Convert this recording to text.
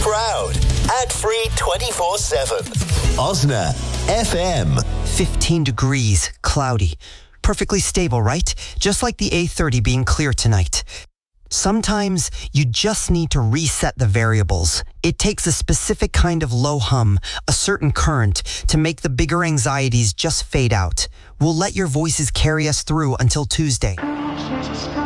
proud. Ad-free 24/7. Osna FM. 15 degrees, cloudy. Perfectly stable, right? Just like the A30 being clear tonight. Sometimes you just need to reset the variables. It takes a specific kind of low hum, a certain current, to make the bigger anxieties just fade out. We'll let your voices carry us through until Tuesday.